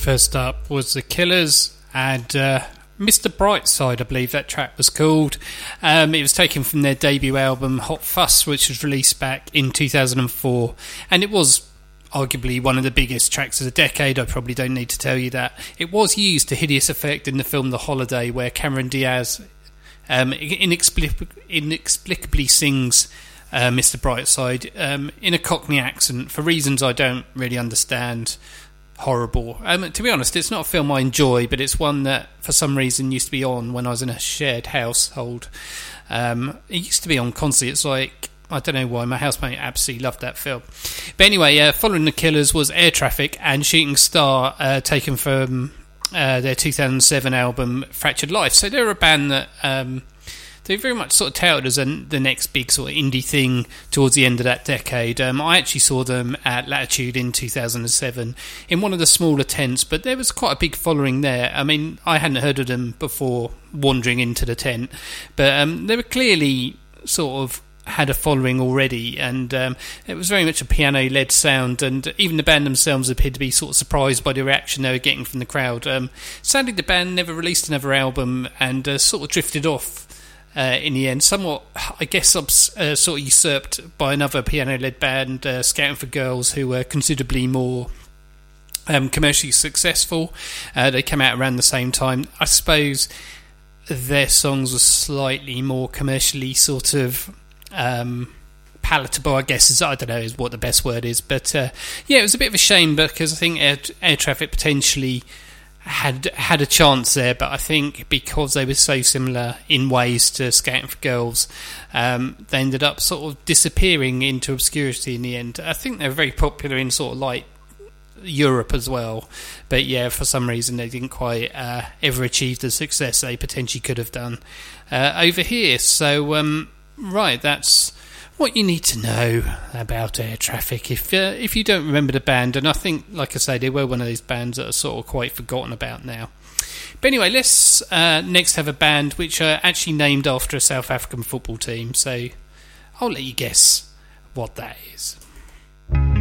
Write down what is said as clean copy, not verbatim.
First up was The Killers and Mr. Brightside, I believe that track was called. It was taken from their debut album Hot Fuss, which was released back in 2004, and it was arguably one of the biggest tracks of the decade. I probably don't need to tell you that. It was used to hideous effect in the film The Holiday, where Cameron Diaz inexplicably sings Mr. Brightside in a Cockney accent for reasons I don't really understand. Horrible. To be honest, it's not a film I enjoy, but it's one that for some reason used to be on when I was in a shared household. It used to be on constantly. It's like, I don't know why, my housemate absolutely loved that film. But anyway, following The Killers was Air Traffic and Shooting Star, taken from their 2007 album Fractured Life. So they're a band that they very much sort of touted as the next big sort of indie thing towards the end of that decade. I actually saw them at Latitude in 2007 in one of the smaller tents, but there was quite a big following there. I mean, I hadn't heard of them before wandering into the tent, but they were clearly sort of had a following already, and it was very much a piano-led sound, and even the band themselves appeared to be sort of surprised by the reaction they were getting from the crowd. Sadly, the band never released another album and sort of drifted off in the end, somewhat, I guess, sort of usurped by another piano-led band, Scouting for Girls, who were considerably more commercially successful. They came out around the same time. I suppose their songs were slightly more commercially sort of palatable, I guess, I don't know is what the best word is, but yeah, it was a bit of a shame because I think Air Traffic potentially had a chance there, but I think because they were so similar in ways to Scouting for Girls, they ended up sort of disappearing into obscurity in the end. I think they were very popular in sort of like Europe as well, but yeah, for some reason they didn't quite ever achieve the success they potentially could have done over here. So right, that's what you need to know about Air Traffic if you don't remember the band. And I think, like I say, they were one of those bands that are sort of quite forgotten about now. But anyway, let's next have a band which are actually named after a South African football team, so I'll let you guess what that is.